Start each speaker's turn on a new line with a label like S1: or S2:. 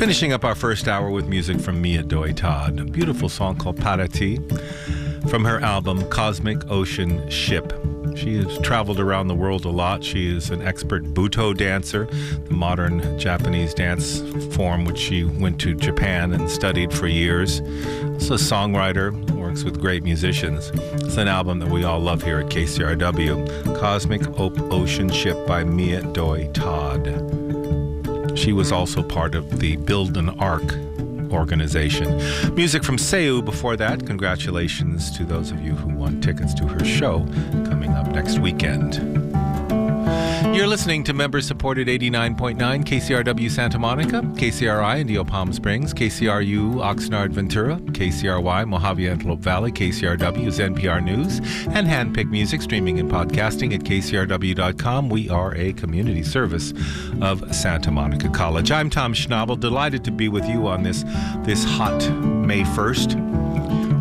S1: Finishing up our first hour with music from Mia Doi Todd, a beautiful song called Parati from her album Cosmic Ocean Ship. She has traveled around the world a lot. She is an expert Buto dancer, the modern Japanese dance form which she went to Japan and studied for years. Also a songwriter, works with great musicians. It's an album that we all love here at KCRW, Cosmic Ocean Ship by Mia Doi Todd. She was also part of the Build an Ark organization. Music from Seu before that. Congratulations to those of you who won tickets to her show coming up next weekend. You're listening to member-supported 89.9 KCRW Santa Monica, KCRI Indio Palm Springs, KCRU Oxnard Ventura, KCRY Mojave Antelope Valley, KCRW's NPR News, and handpicked music streaming and podcasting at kcrw.com. We are a community service of Santa Monica College. I'm Tom Schnabel, delighted to be with you on this hot May 1st.